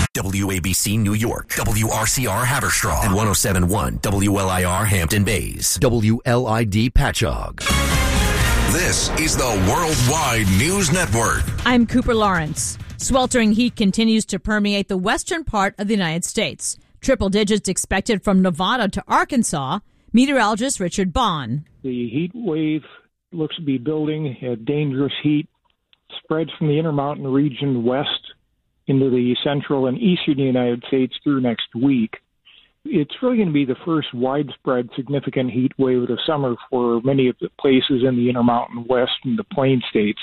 WABC New York, WRCR Haverstraw, and 107.1 WLIR Hampton Bays, WLID Patchogue. This is the Worldwide News Network. I'm Cooper Lawrence. Sweltering heat continues to permeate the western part of the United States. Triple digits expected from Nevada to Arkansas. Meteorologist Richard Bond. The heat wave looks to be building. Dangerous heat spreads from the Intermountain region west into the central and eastern United States through next week. It's really going to be the first widespread significant heat wave of the summer for many of the places in the Intermountain West and the Plain States.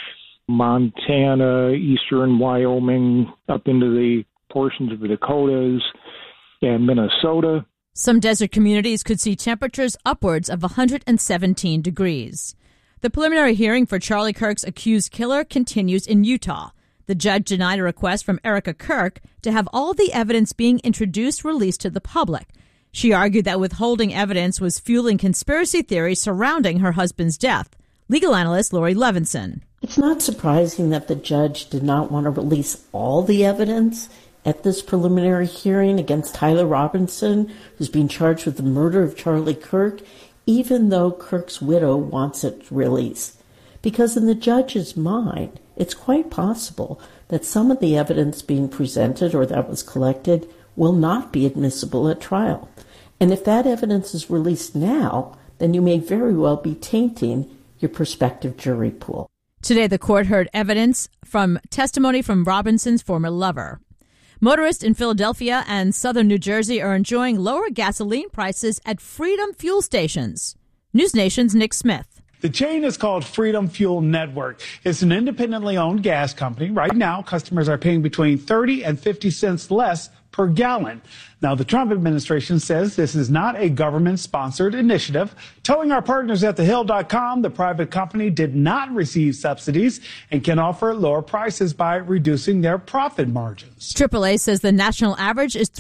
Montana, eastern Wyoming, up into the portions of the Dakotas and Minnesota. Some desert communities could see temperatures upwards of 117 degrees. The preliminary hearing for Charlie Kirk's accused killer continues in Utah. The judge denied a request from Erica Kirk to have all the evidence being introduced released to the public. She argued that withholding evidence was fueling conspiracy theories surrounding her husband's death. Legal analyst Lori Levinson. It's not surprising that the judge did not want to release all the evidence at this preliminary hearing against Tyler Robinson, who's being charged with the murder of Charlie Kirk, even though Kirk's widow wants it released. Because in the judge's mind, it's quite possible that some of the evidence being presented or that was collected will not be admissible at trial. And if that evidence is released now, then you may very well be tainting your prospective jury pool. Today, the court heard evidence from testimony from Robinson's former lover. Motorists in Philadelphia and southern New Jersey are enjoying lower gasoline prices at Freedom fuel stations. News Nation's Nick Smith. The chain is called Freedom Fuel Network. It's an independently owned gas company. Right now, customers are paying between 30 and 50 cents less per gallon. Now, the Trump administration says this is not a government-sponsored initiative, telling our partners at thehill.com the private company did not receive subsidies and can offer lower prices by reducing their profit margins. AAA says the national average is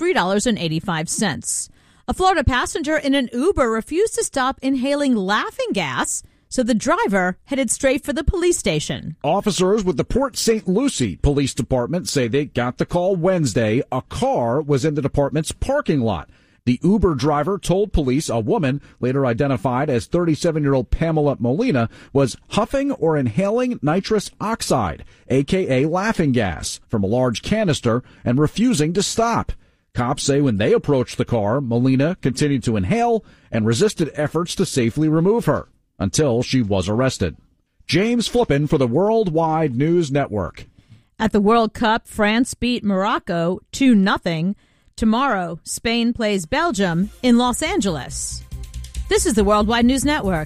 $3.85. A Florida passenger in an Uber refused to stop inhaling laughing gas, so the driver headed straight for the police station. Officers with the Port St. Lucie Police Department say they got the call Wednesday. A car was in the department's parking lot. The Uber driver told police a woman, later identified as 37-year-old Pamela Molina, was huffing or inhaling nitrous oxide, a.k.a. laughing gas, from a large canister and refusing to stop. Cops say when they approached the car, Molina continued to inhale and resisted efforts to safely remove her, until she was arrested. James Flippin for the Worldwide News Network. At the World Cup, France beat Morocco 2-0. Tomorrow, Spain plays Belgium in Los Angeles. This is the Worldwide News Network.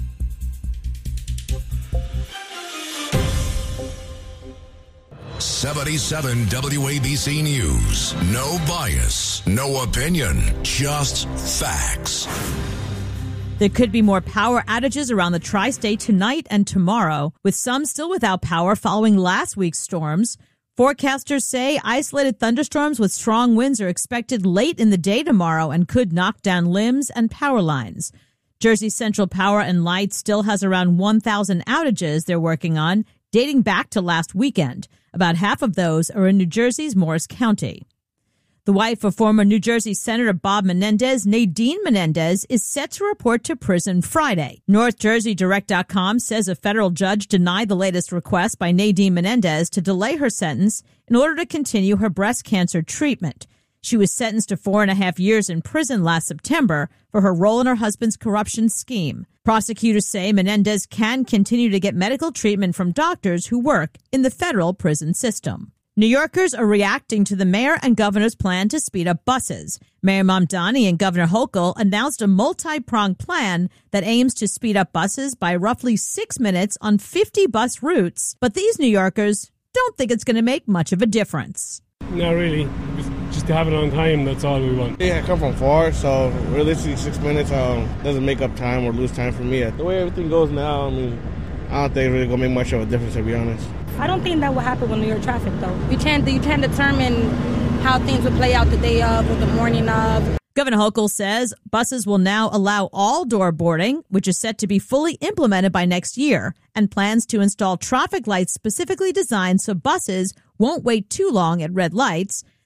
'77 WABC News. No bias, no opinion, just facts. There could be more power outages around the tri-state tonight and tomorrow, with some still without power following last week's storms. Forecasters say isolated thunderstorms with strong winds are expected late in the day tomorrow and could knock down limbs and power lines. Jersey Central Power and Light still has around 1,000 outages they're working on, dating back to last weekend. About half of those are in New Jersey's Morris County. The wife of former New Jersey Senator Bob Menendez, Nadine Menendez, is set to report to prison Friday. NorthJerseyDirect.com says a federal judge denied the latest request by Nadine Menendez to delay her sentence in order to continue her breast cancer treatment. She was sentenced to 4.5 years in prison last September for her role in her husband's corruption scheme. Prosecutors say Menendez can continue to get medical treatment from doctors who work in the federal prison system. New Yorkers are reacting to the mayor and governor's plan to speed up buses. Mayor Mamdani and Governor Hochul announced a multi-pronged plan that aims to speed up buses by roughly 6 minutes on 50 bus routes. But these New Yorkers don't think it's going to make much of a difference. Not really. Just to have it on time, that's all we want. Yeah, I come from far, so realistically 6 minutes doesn't make up time or lose time for me. The way everything goes now, I don't think it's really going to make much of a difference, to be honest. I don't think that will happen with New York traffic, though. You can't determine how things will play out the day of or the morning of. Governor Hochul says buses will now allow all door boarding, which is set to be fully implemented by next year, and plans to install traffic lights specifically designed so buses won't wait too long at red lights.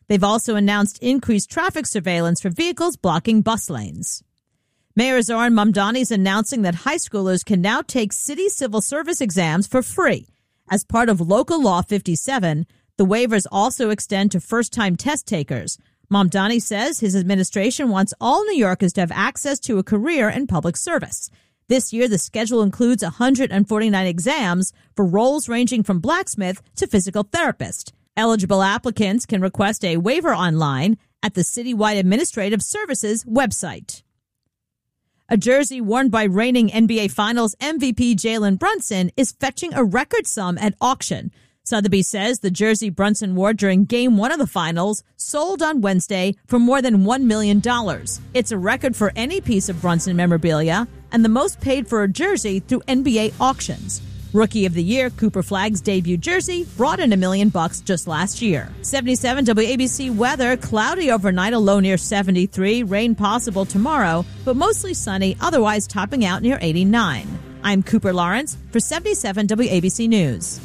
They've also announced increased traffic surveillance for vehicles blocking bus lanes. Mayor Zoran Mamdani is announcing that high schoolers can now take city civil service exams for free. As part of Local Law 57, the waivers also extend to first-time test takers. Mamdani says his administration wants all New Yorkers to have access to a career in public service. This year, the schedule includes 149 exams for roles ranging from blacksmith to physical therapist. Eligible applicants can request a waiver online at the Citywide Administrative Services website. A jersey worn by reigning NBA Finals MVP Jalen Brunson is fetching a record sum at auction. Sotheby's says the jersey Brunson wore during Game 1 of the Finals sold on Wednesday for more than $1 million. It's a record for any piece of Brunson memorabilia and the most paid for a jersey through NBA auctions. Rookie of the Year, Cooper Flagg's debut jersey brought in $1 million just last year. 77 WABC weather, cloudy overnight, a low near 73, rain possible tomorrow, but mostly sunny, otherwise topping out near 89. I'm Cooper Lawrence for 77 WABC News.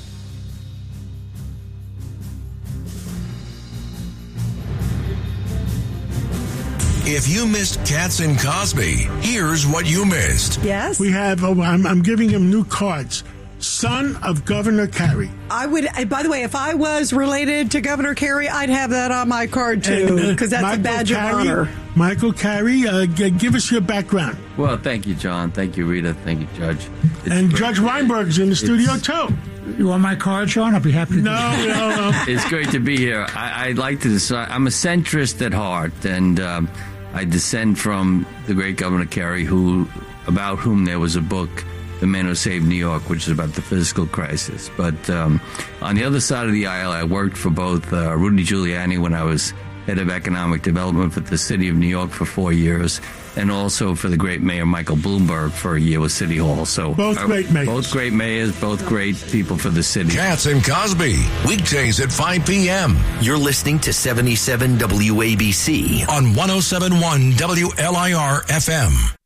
If you missed Katz and Cosby, here's what you missed. Yes? We have, I'm giving him new cards. Son of Governor Carey. I would, by the way, if I was related to Governor Carey, I'd have that on my card too, because that's a badge of honor. Michael Carey, give us your background. Well, thank you, John. Thank you, Rita. Thank you, Judge. And Judge Weinberg's in the studio too. You want my card, Sean? I'll be happy to. No. It's great to be here. I'd like to decide. I'm a centrist at heart, and I descend from the great Governor Carey, about whom there was a book, The Man Who Saved New York, which is about the fiscal crisis. But on the other side of the aisle, I worked for both Rudy Giuliani when I was head of economic development for the city of New York for 4 years, and also for the great Mayor Michael Bloomberg for a year with City Hall. So both great mayors. Both great mayors, both great people for the city. Katz and Cosby, weekdays at 5 p.m. You're listening to 77 WABC on 107.1 WLIR FM.